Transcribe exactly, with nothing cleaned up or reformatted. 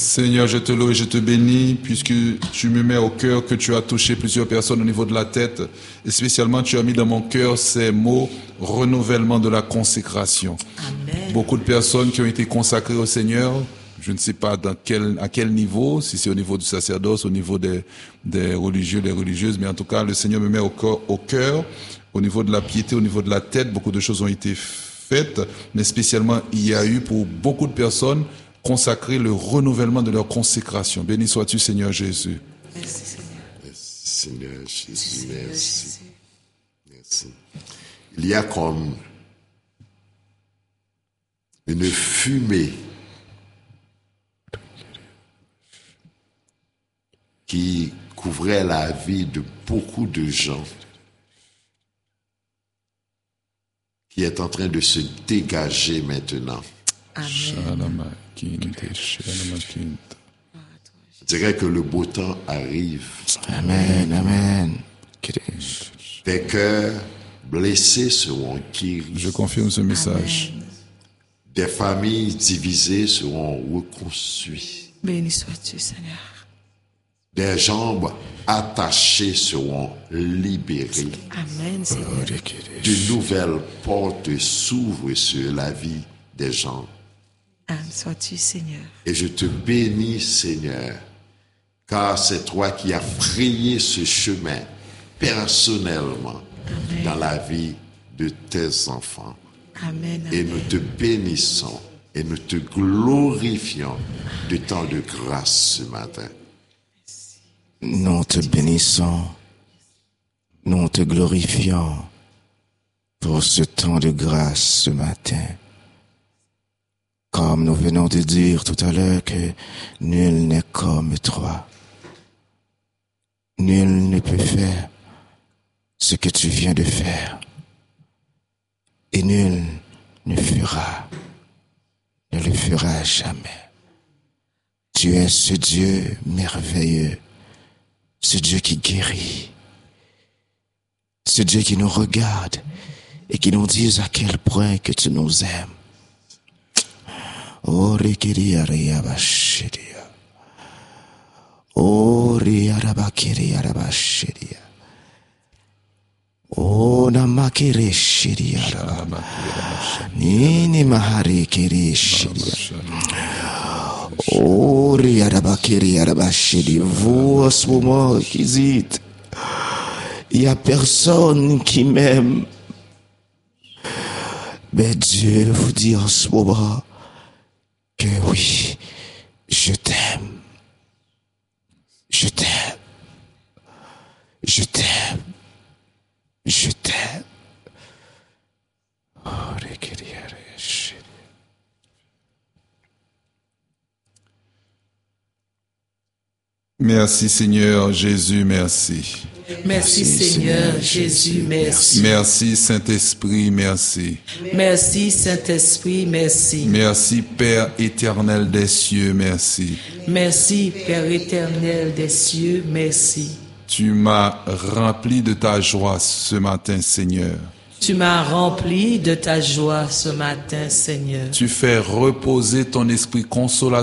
Seigneur, je te loue et je te bénis puisque tu me mets au cœur que tu as touché plusieurs personnes au niveau de la tête et spécialement tu as mis dans mon cœur ces mots renouvellement de la consécration. Amen. Beaucoup de personnes qui ont été consacrées au Seigneur, je ne sais pas dans quel, à quel niveau, si c'est au niveau du sacerdoce, au niveau des, des religieux, des religieuses, mais en tout cas le Seigneur me met au cœur, au cœur, au niveau de la piété, au niveau de la tête, beaucoup de choses ont été faites, mais spécialement il y a eu pour beaucoup de personnes consacrer le renouvellement de leur consécration. Béni sois-tu, Seigneur Jésus. Merci, Seigneur. Merci, Seigneur Jésus, merci. Merci. Il y a comme une fumée qui couvrait la vie de beaucoup de gens qui est en train de se dégager maintenant. Amen. Je dirais que le beau temps arrive. Amen, amen. Des cœurs blessés seront guéris. Je confirme ce message. Amen. Des familles divisées seront reconstruites. Béni sois-tu, Seigneur. Des jambes attachées seront libérées. Amen, Seigneur. De nouvelles portes s'ouvrent sur la vie des gens. Amen, sois-tu, Seigneur. Et je te bénis, Seigneur, car c'est toi qui as frayé ce chemin personnellement Amen. dans la vie de tes enfants. Amen. Et Amen. nous te bénissons et nous te glorifions de tant de grâce ce matin. Nous te bénissons, nous te glorifions pour ce temps de grâce ce matin. Comme nous venons de dire tout à l'heure que nul n'est comme toi. Nul ne peut faire ce que tu viens de faire. Et nul ne fera, ne le fera jamais. Tu es ce Dieu merveilleux, ce Dieu qui guérit, ce Dieu qui nous regarde et qui nous dit à quel point que tu nous aimes. Oh, Rikiria Riabashiria. Oh, Riarabakiria Rabashiria. Oh, Namakiri Shiria. Nini Mahari Kiri Shiria. Oh, Riarabakiri Rabashiria. Vous, à ce moment qui dites, il n'y a personne qui m'aime. Mais Dieu vous dit en ce moment, que oui, je t'aime, je t'aime, je t'aime, je t'aime. Oh, Merci Seigneur Jésus, merci. Merci, Seigneur Jésus, merci. Merci Saint-Esprit, merci. Merci, Saint-Esprit, merci. Merci Père éternel des cieux, merci. Merci, Père éternel des cieux, merci. Tu m'as rempli de ta joie ce matin, Seigneur. Tu m'as rempli de ta joie ce matin, Seigneur. Tu fais reposer ton esprit consolateur